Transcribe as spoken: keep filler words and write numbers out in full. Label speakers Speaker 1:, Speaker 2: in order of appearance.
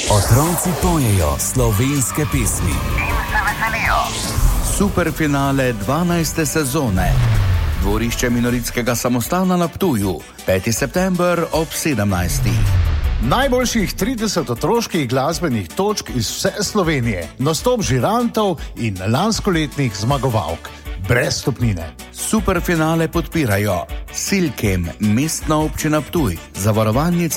Speaker 1: Otroci pojejo slovenske pesmi
Speaker 2: in se veselijo.
Speaker 3: Superfinale dvanajste sezone. Dvorišče Minoritskega samostana na Ptuju, peti september ob sedemnajstih.
Speaker 4: Najboljših trideset otroških glasbenih točk iz vse Slovenije, nastop žirantov in lanskoletnih zmagovalk. Brez stopnine.
Speaker 3: Superfinale podpirajo Silkem, Mestna občina Ptuj, Zavarovalnica